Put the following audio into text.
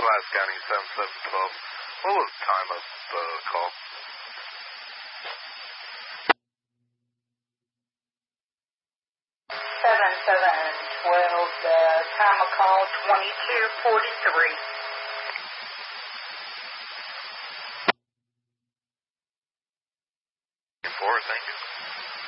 Glass County 7712. What was the time of the call? 7712, the time of call 22:43. Thank you.